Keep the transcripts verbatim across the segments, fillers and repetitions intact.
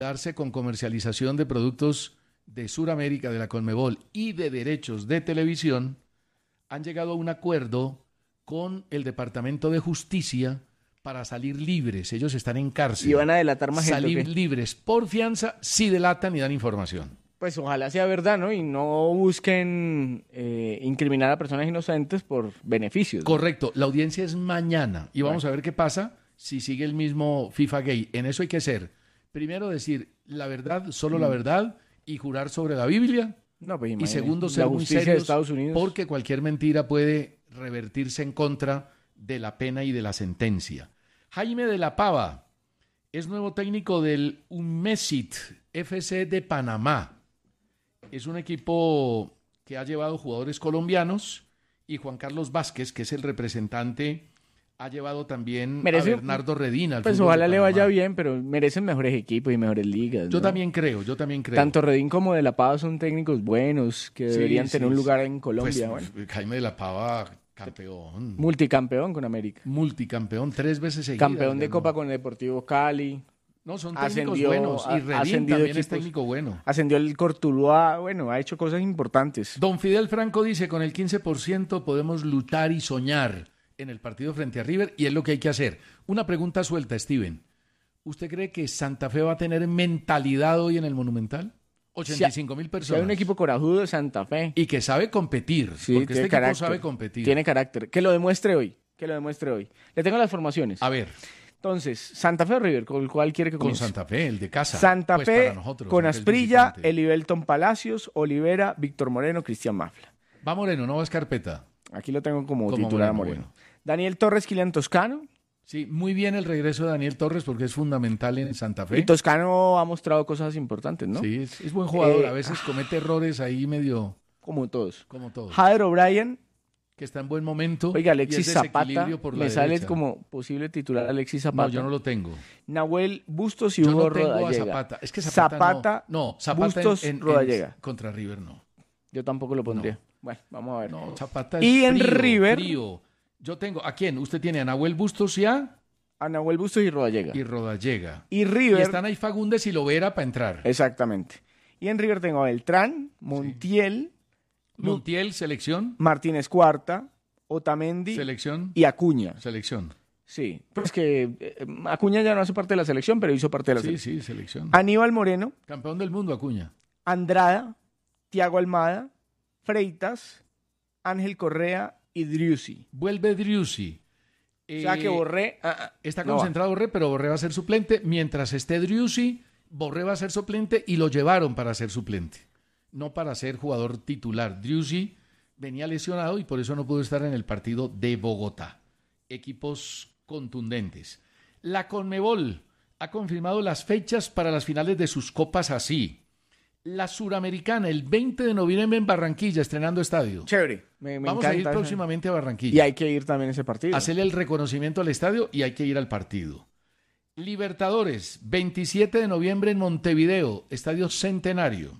darse con comercialización de productos de Sudamérica, de la Conmebol y de derechos de televisión, han llegado a un acuerdo con el Departamento de Justicia para salir libres. Ellos están en cárcel. ¿Y van a delatar más gente? Salir libres por fianza si delatan y dan información. Pues ojalá sea verdad, ¿no? Y no busquen eh, incriminar a personas inocentes por beneficios, ¿no? Correcto. La audiencia es mañana y vamos bueno. a ver qué pasa si sigue el mismo FIFA Gay. En eso hay que ser, primero decir la verdad, solo mm. la verdad, y jurar sobre la Biblia. No, pues y segundo, ser muy serios, de Estados Unidos. Porque cualquier mentira puede revertirse en contra de la pena y de la sentencia. Jaime de la Pava es nuevo técnico del Umesit F C de Panamá. Es un equipo que ha llevado jugadores colombianos y Juan Carlos Vázquez, que es el representante, ha llevado también merece, a Bernardo Redín al Pues ojalá le vaya bien, pero merecen mejores equipos y mejores ligas, Yo ¿no? también creo, yo también creo. Tanto Redín como De la Pava son técnicos buenos que sí, deberían sí, tener un lugar en Colombia. Pues, bueno. Jaime De la Pava, campeón. Multicampeón con América. Multicampeón, tres veces seguidas. Campeón de Copa con el Deportivo Cali. No, son técnicos ascendió, buenos. Y Redín también equipos, es técnico bueno. Ascendió el Cortuluá, bueno, ha hecho cosas importantes. Don Fidel Franco dice, con el quince por ciento podemos luchar y soñar en el partido frente a River, y es lo que hay que hacer. Una pregunta suelta, Steven. ¿Usted cree que Santa Fe va a tener mentalidad hoy en el Monumental? ochenta y cinco mil personas. Si hay un equipo corajudo de Santa Fe. Y que sabe competir, sí, porque este carácter, equipo sabe competir. Tiene carácter. Que lo demuestre hoy, que lo demuestre hoy. Le tengo las formaciones. A ver. Entonces, Santa Fe o River, ¿con cuál quiere que comience? Con Santa Fe, el de casa. Santa pues Fe, para nosotros, con Asprilla, Elibelton Palacios, Olivera, Víctor Moreno, Cristian Mafla. Va Moreno, no va Escarpeta. Aquí lo tengo como, como titular Moreno. Moreno. Bueno. Daniel Torres, Kilian Toscano. Sí, muy bien el regreso de Daniel Torres porque es fundamental en Santa Fe. Y Toscano ha mostrado cosas importantes, ¿no? Sí, es, es buen jugador. Eh, a veces comete errores ahí medio... Como todos. Como todos. Jader O'Brien. Que está en buen momento. Oiga, Alexis Zapata. Por me sale derecha. Como posible titular Alexis Zapata. No, yo no lo tengo. Nahuel Bustos y yo Hugo no tengo Rodallega. A Zapata. Es que Zapata, Zapata no. No, Zapata Bustos, en, en, Rodallega. En, contra River no. Yo tampoco lo pondría. No. Bueno, vamos a ver. No, Zapata es y en frío, River. Frío. Yo tengo, ¿a quién? Usted tiene a Nahuel Bustos y a... A Nahuel Bustos y Rodallega. Y Rodallega. Y River... Y están ahí Fagundes y Lovera para entrar. Exactamente. Y en River tengo a Beltrán, Montiel... Sí. Montiel, selección. Martínez Cuarta, Otamendi... Selección. Y Acuña. Selección. Sí. Pues que eh, Acuña ya no hace parte de la selección, pero hizo parte de la sí, selección. Sí, sí, selección. Aníbal Moreno. Campeón del mundo, Acuña. Andrada, Thiago Almada, Freitas, Ángel Correa y Driussi. Vuelve Driussi. Eh, o sea que Borré... Ah, ah, está concentrado no Borré, pero Borré va a ser suplente. Mientras esté Driussi, Borré va a ser suplente y lo llevaron para ser suplente. No para ser jugador titular. Driussi venía lesionado y por eso no pudo estar en el partido de Bogotá. Equipos contundentes. La Conmebol ha confirmado las fechas para las finales de sus copas así. La Suramericana, el veinte de noviembre en Barranquilla, estrenando estadio. Chévere. Me, me Vamos encanta a ir esa. próximamente a Barranquilla. Y hay que ir también a ese partido. Hacerle el reconocimiento al estadio y hay que ir al partido. Libertadores, veintisiete de noviembre en Montevideo, Estadio Centenario.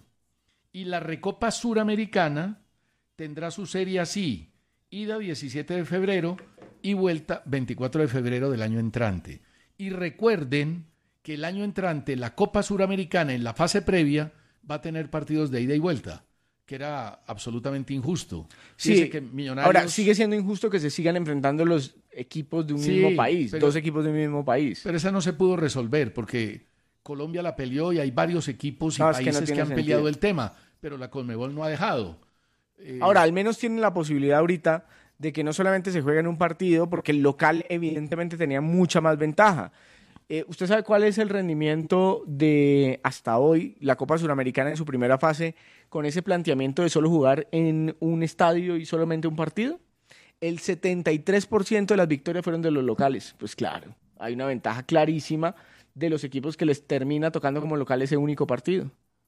Y la Recopa Suramericana tendrá su serie así. Ida diecisiete de febrero y vuelta veinticuatro de febrero del año entrante. Y recuerden que el año entrante la Copa Suramericana en la fase previa va a tener partidos de ida y vuelta, que era absolutamente injusto. Sí, que Millonarios... ahora sigue siendo injusto que se sigan enfrentando los equipos de un sí, mismo país, pero, dos equipos de un mismo país. Pero esa no se pudo resolver porque Colombia la peleó y hay varios equipos y no, países es que, no que han sentido. peleado el tema, pero la Conmebol no ha dejado. Eh... Ahora, al menos tienen la posibilidad ahorita de que no solamente se juegue en un partido, porque el local evidentemente tenía mucha más ventaja. Eh, ¿Usted sabe cuál es el rendimiento de hasta hoy la Copa Suramericana en su primera fase con ese planteamiento de solo jugar en un estadio y solamente un partido? El setenta y tres por ciento de las victorias fueron de los locales. Pues claro, hay una ventaja clarísima de los equipos que les termina tocando como local ese único partido.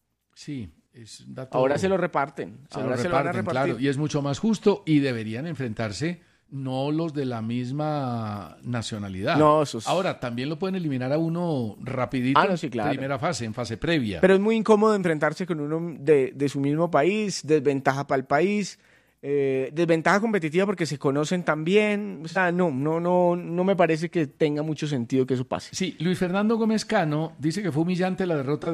Sí, es un dato... Ahora se lo reparten. Se Ahora lo se reparten, lo van a repartir. claro, y es mucho más justo y deberían enfrentarse no los de la misma nacionalidad. No, eso es... Ahora, también lo pueden eliminar a uno rapidito ah, no, sí, claro. en primera fase, en fase previa. Pero es muy incómodo enfrentarse con uno de, de su mismo país, desventaja para el país. eh, desventaja competitiva porque se conocen tan bien. O sea, no, no, no, no me parece que tenga mucho sentido que eso pase. Sí, Luis Fernando Gómez Cano dice que fue humillante la derrota